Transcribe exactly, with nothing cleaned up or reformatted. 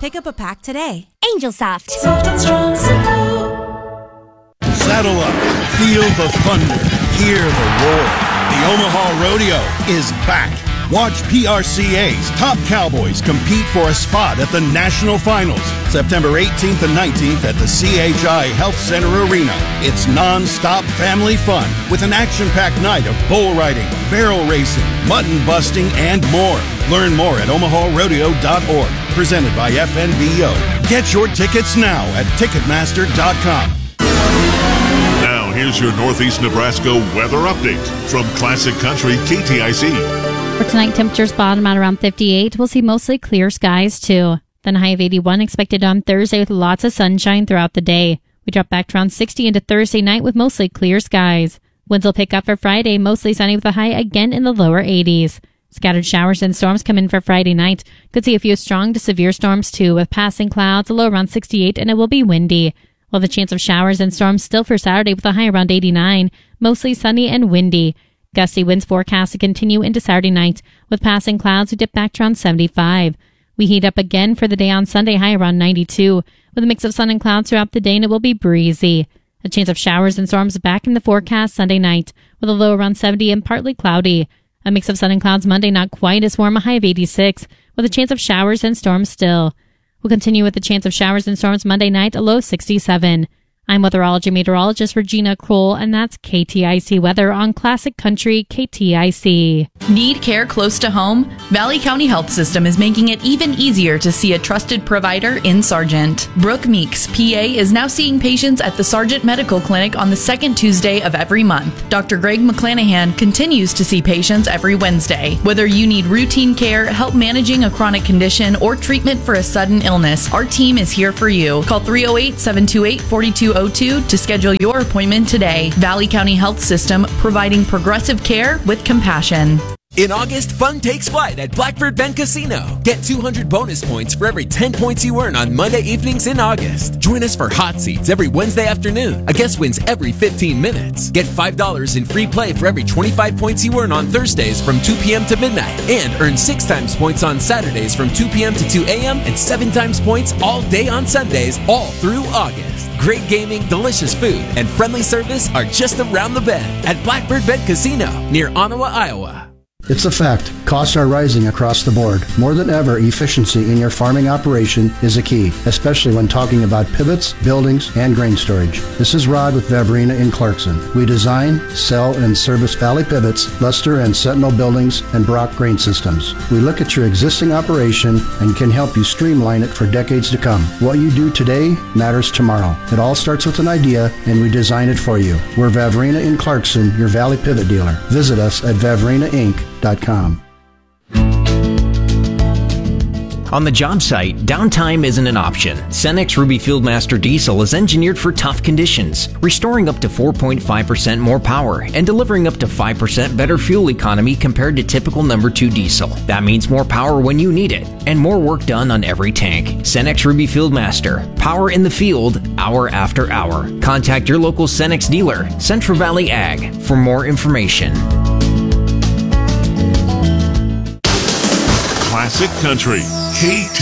Pick up a pack today. Angel Soft. Soft and strong Simcoe. Saddle up, feel the thunder, hear the roar. The Omaha Rodeo is back. Watch P R C A's top cowboys compete for a spot at the National Finals, September eighteenth and nineteenth at the C H I Health Center Arena. It's non-stop family fun with an action-packed night of bull riding, barrel racing, mutton busting, and more. Learn more at omaha rodeo dot org. Presented by F N B O. Get your tickets now at ticketmaster dot com. Now, here's your Northeast Nebraska weather update from Classic Country K T I C. For tonight, temperatures bottom at around fifty-eight. We'll see mostly clear skies, too. Then a high of eighty-one expected on Thursday with lots of sunshine throughout the day. We drop back to around sixty into Thursday night with mostly clear skies. Winds will pick up for Friday, mostly sunny with a high again in the lower eighties. Scattered showers and storms come in for Friday night. Could see a few strong to severe storms, too, with passing clouds, a low around sixty-eight, and it will be windy. While the chance of showers and storms still for Saturday with a high around eighty-nine, mostly sunny and windy. Gusty winds forecast to continue into Saturday night, with passing clouds who dip back to around seventy-five. We heat up again for the day on Sunday, high around ninety-two, with a mix of sun and clouds throughout the day, and it will be breezy. A chance of showers and storms back in the forecast Sunday night, with a low around seventy and partly cloudy. A mix of sun and clouds Monday, not quite as warm, a high of eighty-six, with a chance of showers and storms still. We'll continue with the chance of showers and storms Monday night, a low of sixty-seven. I'm weatherology meteorologist Regina Kroll, and that's K T I C weather on Classic Country K T I C. Need care close to home? Valley County Health System is making it even easier to see a trusted provider in Sargent. Brooke Meeks, P A, is now seeing patients at the Sargent Medical Clinic on the second Tuesday of every month. Doctor Greg McClanahan continues to see patients every Wednesday. Whether you need routine care, help managing a chronic condition, or treatment for a sudden illness, our team is here for you. Call three oh eight, seven two eight, four two oh two to schedule your appointment today. Valley County Health System, providing progressive care with compassion. In August, fun takes flight at Blackbird Bend Casino. Get two hundred bonus points for every ten points you earn on Monday evenings in August. Join us for hot seats every Wednesday afternoon. A guest wins every fifteen minutes. Get five dollars in free play for every twenty-five points you earn on Thursdays from two p.m. to midnight. And earn six times points on Saturdays from two p.m. to two a.m. and seven times points all day on Sundays, all through August. Great gaming, delicious food, and friendly service are just around the bend at Blackbird Bend Casino near Ottawa, Iowa. It's a fact. Costs are rising across the board. More than ever, efficiency in your farming operation is a key, especially when talking about pivots, buildings, and grain storage. This is Rod with Vavrina in Clarkson. We design, sell, and service Valley Pivots, Luster and Sentinel buildings, and Brock grain systems. We look at your existing operation and can help you streamline it for decades to come. What you do today matters tomorrow. It all starts with an idea, and we design it for you. We're Vavrina in Clarkson, your Valley Pivot dealer. Visit us at vavrina inc dot com. On the job site, downtime isn't an option. Cenex Ruby Fieldmaster Diesel is engineered for tough conditions, restoring up to four point five percent more power and delivering up to five percent better fuel economy compared to typical number two diesel. That means more power when you need it, and more work done on every tank. Cenex Ruby Fieldmaster, power in the field, hour after hour. Contact your local Cenex dealer, Central Valley Ag, for more information. Classic Country K T